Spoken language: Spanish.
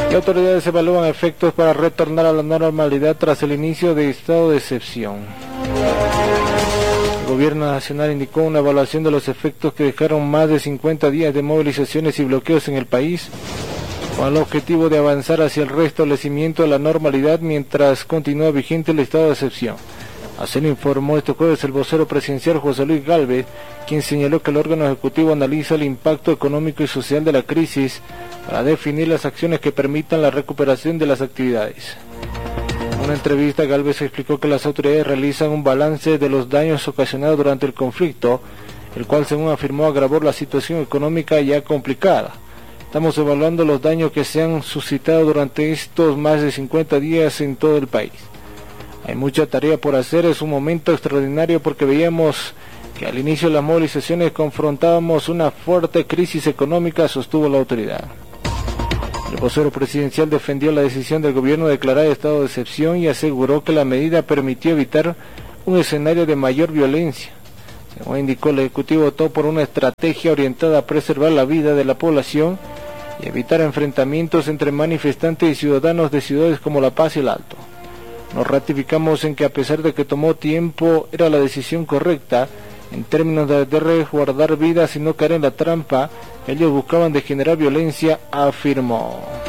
Las autoridades evalúan efectos para retornar a la normalidad tras el inicio de estado de excepción. El gobierno nacional indicó una evaluación de los efectos que dejaron más de 50 días de movilizaciones y bloqueos en el país, con el objetivo de avanzar hacia el restablecimiento de la normalidad mientras continúa vigente el estado de excepción. Así lo informó este jueves el vocero presidencial José Luis Gálvez, quien señaló que el órgano ejecutivo analiza el impacto económico y social de la crisis para definir las acciones que permitan la recuperación de las actividades. En una entrevista, Gálvez explicó que las autoridades realizan un balance de los daños ocasionados durante el conflicto, el cual, según afirmó, agravó la situación económica ya complicada. Estamos evaluando los daños que se han suscitado durante estos más de 50 días en todo el país. Hay mucha tarea por hacer, es un momento extraordinario porque veíamos que al inicio de las movilizaciones confrontábamos una fuerte crisis económica, sostuvo la autoridad. El vocero presidencial defendió la decisión del gobierno de declarar estado de excepción y aseguró que la medida permitió evitar un escenario de mayor violencia. Según indicó, el Ejecutivo optó por una estrategia orientada a preservar la vida de la población y evitar enfrentamientos entre manifestantes y ciudadanos de ciudades como La Paz y el Alto. Nos ratificamos en que, a pesar de que tomó tiempo, era la decisión correcta en términos de resguardar vidas y no caer en la trampa que ellos buscaban de generar violencia, afirmó.